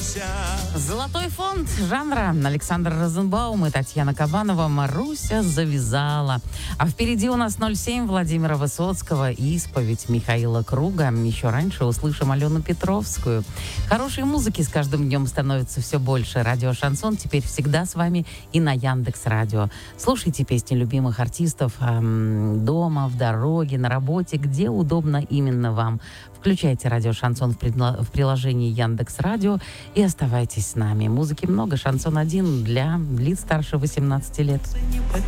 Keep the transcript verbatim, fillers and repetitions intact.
Золотой фонд жанра. Александр Розенбаум и Татьяна Кабанова. Маруся завязала. А впереди у нас ноль семь Владимира Высоцкого, исповедь Михаила Круга. Еще раньше услышим Алену Петровскую. Хорошей музыки с каждым днем становится все больше. Радио «Шансон» теперь всегда с вами и на Яндекс.Радио. Слушайте песни любимых артистов эм, дома, в дороге, на работе, где удобно именно вам. Включайте радио «Шансон» в, предло- в приложении Яндекс.Радио и оставайтесь с нами. Музыки много. «Шансон один» для лиц старше восемнадцати лет.